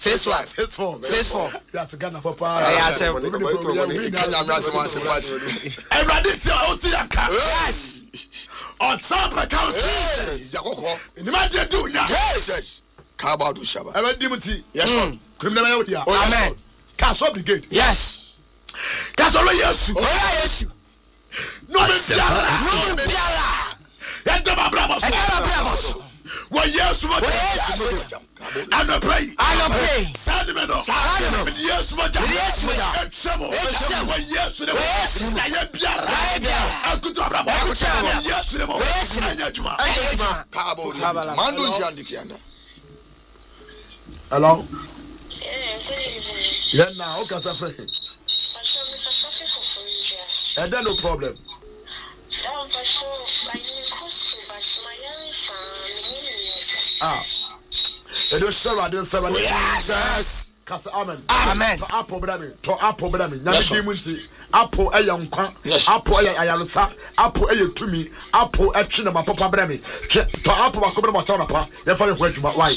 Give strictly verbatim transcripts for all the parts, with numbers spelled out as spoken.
six one six four six four. That's Ghana papa. I say we can am as one party. Everybody tell Otiaka. Yes. On top of council. Yakoko. In the matter do now. Yes. Kabadu Shaba. Everybody. Yes sir. Criminal here. Amen. Cast up the gate. Yes. Cast up yes. Oh yes. No me biara. No me biara. Yende ma brabos. Yende ma brabos. Wo yes mo Yes. I no pray. I no pray. Send me no. Send me no. Yes mo ja. Yes mo ja. Echemo. Echemo. Wo yes mo. Yes. Na ye biara. Na ye biara. Akutu brabos. Akutu brabos. Yes mo. Yes. Anya juma. Anya juma. Kabadu. Mando Jandikianda. Hello. Yeah, good evening. Yeah, now okay, sir. Friend. I'm sorry for suffering for you. And then no problem. Now, for sure, my name is Kosi, but my young son, Ah. It is Sarah, then Sarah. Yes. Kasa amen. Amen. To apple brami. To apple brami. Nyame dimunti. Apple eya nkwa. Apple eya ayalusa. Apple eya tumi. Apple etwi na papa brami. To apple akobra ma tawo pa. Ye fa ye ho adwuma. Why?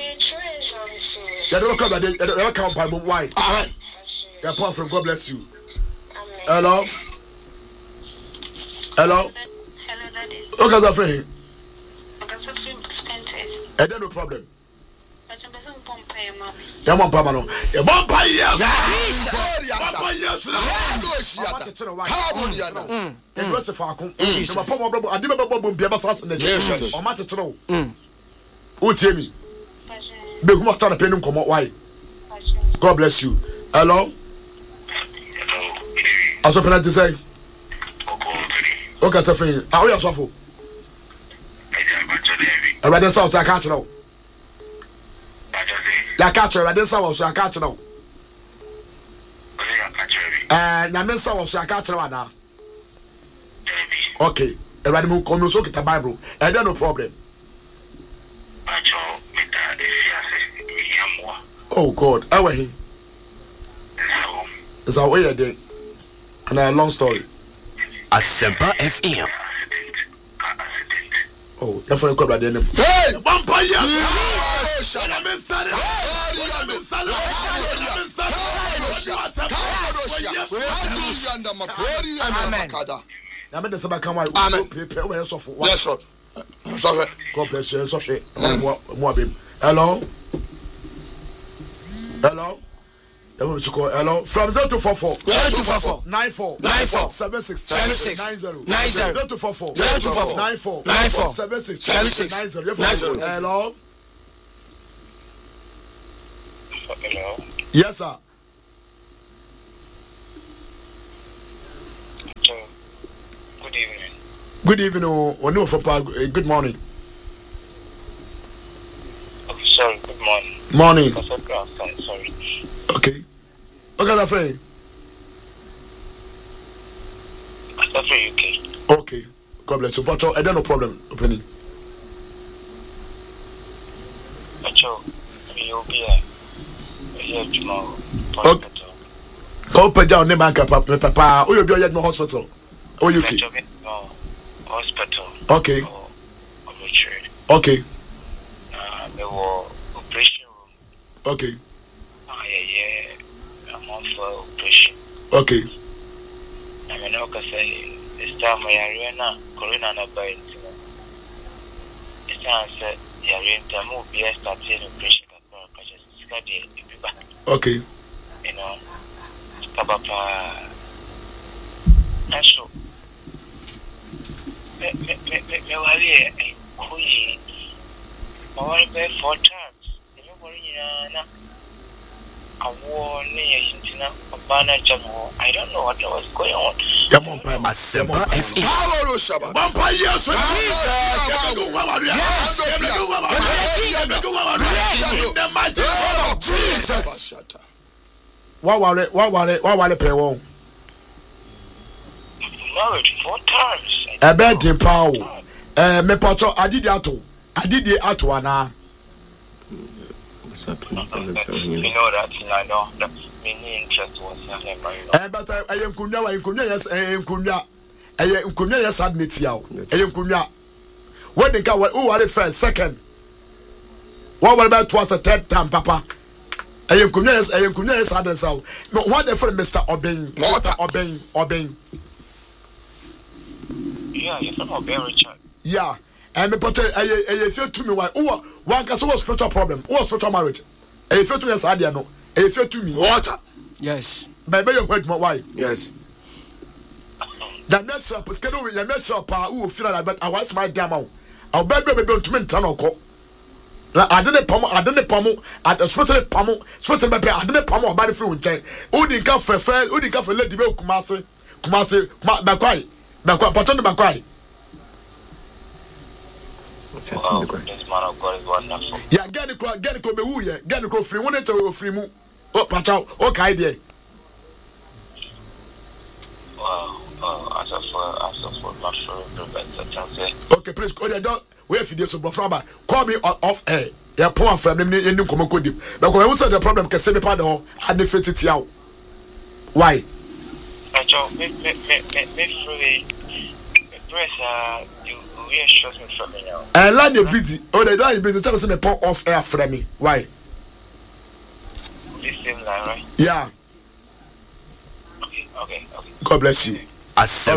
Ya don't come that you don't come by why? Amen. Yeah, apart from God bless you. Amen. Hello. Hello. Hello, Daddy. Okay, sir, friend. Okay, so free expenses. And then no problem. But I'm going to pump your mommy. Ya mo papa no. Ya mo pa yes. Papa yes. Kabadu Yanda. E do se fa akon. No papa mo brabo ade me babo bom bia ba sasa na. O ma tetere o. O tie mi. Be who must pen komo why? God bless you. Hello. Aso penalty say. Okay, sir, friend. How you suffer? I read the sound I can't know. La catcher, I didn't say I can't know. And I mean, so I can't know. Okay, I read him come so get a Bible, and then no problem. Oh God, how are he? It's our way a day. And a long story. Asempa F M. Oh, you're for a couple of them. Hey! Vampire! Yes, sir. Sorry. God bless you. Sorry. Hello. Hello. Hello. From zero to four four. Zero to four four. Nine four. Nine four. Seven six. Seven six. Nine zero. Nine zero. Zero to four four. Zero to four four. Nine four. Nine four. Seven six. Seven six. Nine zero. Nine zero. Hello. Hello. Yes, sir. Good evening. Good evening. Oh, no, for good morning. Okay, sorry. Good morning. Morning. Sorry. Okay. Okay, that's fine. That's for U K. Okay. God bless you. But I don't no problem. Opening. But you'll be here tomorrow. Okay. Go pay down the man, papa. Papa, oh, you'll be at no hospital. Oh, U K. No, hospital. Okay. Okay. Uh, there were operation room. Okay. Ah, yeah, yeah. I'm on for operation. Okay. I mean, okay, say, this time my arena, Corona, and a bite. This time, said, the arena will be a starting operation. Okay. You know, Papa. And so, me, me, me, me, me, worry, I could. I want to pay four times. You know, worry, I wore near Intina, a banner jamo. I don't know what was going on. Yamon Asempa F M. Kabadu Shaba. Vampire, yes, Jesus. What were what were what were the pay one? Married four times. A bed in power. Eh, me pato, I did ato. I did the ato ana. What's happening? You know that, I know that many interest was nothing about you. Eh, but I am kunya, I am kunya, yes, I am kunya. I am kunya, yes, admit you. I am kunya. When the guy, who are the first, second? What about twice a third time, Papa? I am Kunyas, I am Kunyas Adenso. No one for Mister Obeng, Water. Obeng, Obeng. Yeah, you're from Obeng, Richard. Yeah, and the potter, I feel to me why. Oh, one can solve spiritual problem. What spiritual marriage? I feel to me as I know. I feel to me. Water. Yes. Baby, you heard my wife. Yes. The next up, schedule with the next up, who will feel like, but I was my damn out. I'll beg baby to me, Tanoko. I didn't pommel, I didn't pommel, at the spotted pommel, spotted my pair, I didn't pommel, body fruit chain. Who didn't come for a friend, who didn't come for Lady Bill Kumasi, Kumasi, Bakwai, Bakwai, Patton Bakwai. Wow, this man of God is wonderful. Yeah, get the crowd, get the crowd, who ya, get the crowd free, one to free move. Oh, patch out, okay, dear. Wow, oh, as of for, as of for, not sure if the Okay, please, call the dog. Where for this, bro, call me off air. Yeah, poor from them in the Komoko deep. But when we said the problem, can say the part of and the fit it out. Why? I don't, me, me, me, me, me, free. Press, uh, you reassure me from me now. And land you're busy. Oh, they don't busy. Tell us me put off air for me. Why? This same line, right? Yeah. Okay, okay, okay. God bless you. I